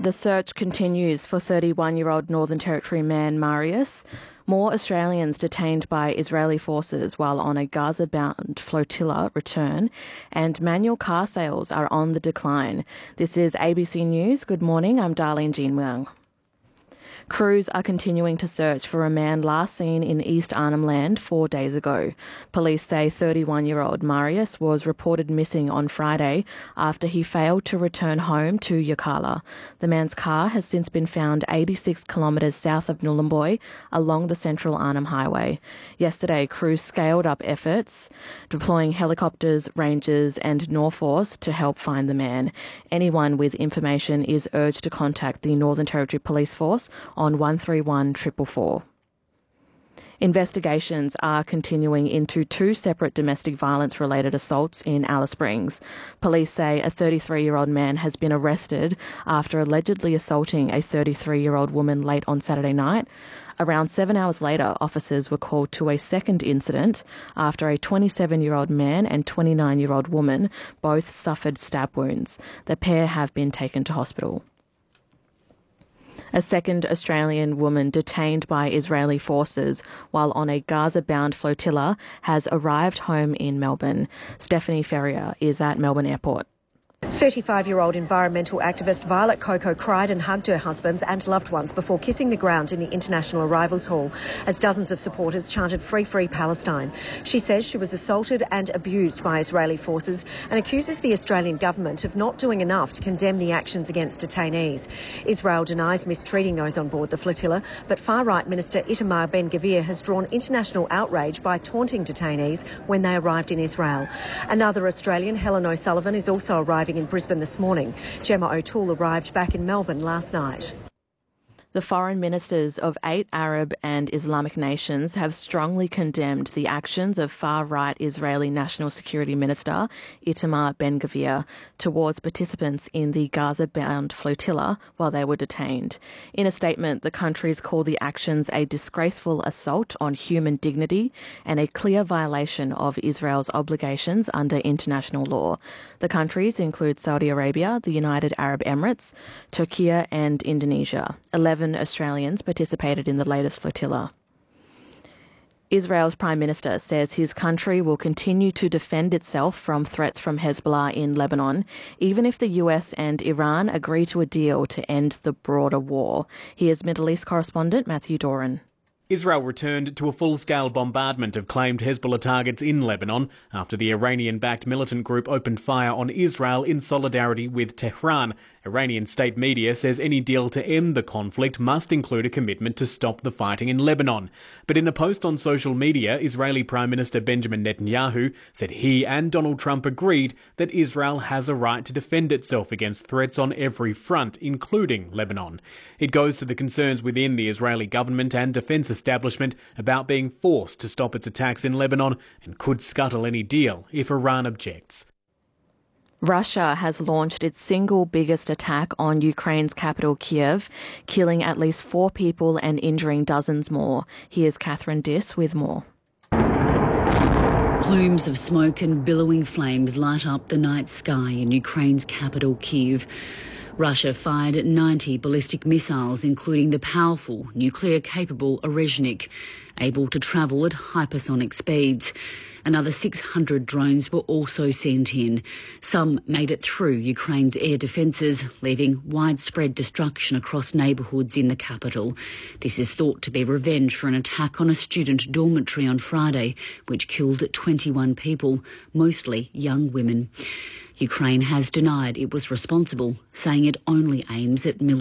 The search continues for 31-year-old Northern Territory man Marius. More Australians detained by Israeli forces while on a Gaza-bound flotilla return, and manual car sales are on the decline. This is ABC News. Good morning, I'm Darlene Jean Wang. Crews are continuing to search for a man last seen in East Arnhem Land 4 days ago. Police say 31-year-old Marius was reported missing on Friday after he failed to return home to Yirrkala. The man's car has since been found 86 kilometres south of Nhulunbuy along the Central Arnhem Highway. Yesterday, crews scaled up efforts, deploying helicopters, rangers and Norforce to help find the man. Anyone with information is urged to contact the Northern Territory Police Force on 131 444. Investigations are continuing into 2 separate domestic violence-related assaults in Alice Springs. Police say a 33-year-old man has been arrested after allegedly assaulting a 33-year-old woman late on Saturday night. Around 7 hours later, officers were called to a second incident after a 27-year-old man and 29-year-old woman both suffered stab wounds. The pair have been taken to hospital. A second Australian woman detained by Israeli forces while on a Gaza-bound flotilla has arrived home in Melbourne. Stephanie Ferrier is at Melbourne Airport. 35-year-old environmental activist Violet Coco cried and hugged her husbands and loved ones before kissing the ground in the International Arrivals Hall as dozens of supporters chanted "Free, Free Palestine." She says she was assaulted and abused by Israeli forces and accuses the Australian government of not doing enough to condemn the actions against detainees. Israel denies mistreating those on board the flotilla, but far-right Minister Itamar Ben-Gvir has drawn international outrage by taunting detainees when they arrived in Israel. Another Australian, Helen O'Sullivan, is also arriving in Brisbane this morning. Gemma O'Toole arrived back in Melbourne last night. The foreign ministers of 8 Arab and Islamic nations have strongly condemned the actions of far-right Israeli National Security Minister Itamar Ben-Gvir towards participants in the Gaza-bound flotilla while they were detained. In a statement, the countries call the actions a disgraceful assault on human dignity and a clear violation of Israel's obligations under international law. The countries include Saudi Arabia, the United Arab Emirates, Turkey and Indonesia. 11 Australians participated in the latest flotilla. Israel's Prime Minister says his country will continue to defend itself from threats from Hezbollah in Lebanon, even if the US and Iran agree to a deal to end the broader war. Here's Middle East correspondent Matthew Doran. Israel returned to a full-scale bombardment of claimed Hezbollah targets in Lebanon after the Iranian-backed militant group opened fire on Israel in solidarity with Tehran. Iranian state media says any deal to end the conflict must include a commitment to stop the fighting in Lebanon. But in a post on social media, Israeli Prime Minister Benjamin Netanyahu said he and Donald Trump agreed that Israel has a right to defend itself against threats on every front, including Lebanon. It goes to the concerns within the Israeli government and defence establishment about being forced to stop its attacks in Lebanon and could scuttle any deal if Iran objects. Russia has launched its single biggest attack on Ukraine's capital, Kiev, killing at least 4 people and injuring dozens more. Here's Catherine Diss with more. Plumes of smoke and billowing flames light up the night sky in Ukraine's capital, Kyiv. Russia fired 90 ballistic missiles, including the powerful nuclear-capable Orezhnik, able to travel at hypersonic speeds. Another 600 drones were also sent in. Some made it through Ukraine's air defences, leaving widespread destruction across neighbourhoods in the capital. This is thought to be revenge for an attack on a student dormitory on Friday, which killed 21 people, mostly young women. Ukraine has denied it was responsible, saying it only aims at military